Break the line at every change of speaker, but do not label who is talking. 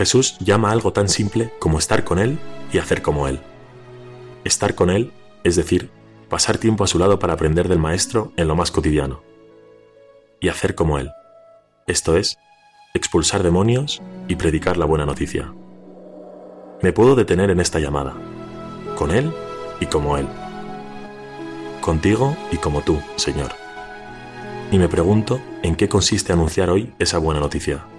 Jesús llama a algo tan simple como estar con Él y hacer como Él. Estar con Él, es decir, pasar tiempo a su lado para aprender del Maestro en lo más cotidiano. Y hacer como Él, esto es, expulsar demonios y predicar la buena noticia. Me puedo detener en esta llamada, con Él y como Él. Contigo y como tú, Señor. Y me pregunto en qué consiste anunciar hoy esa buena noticia.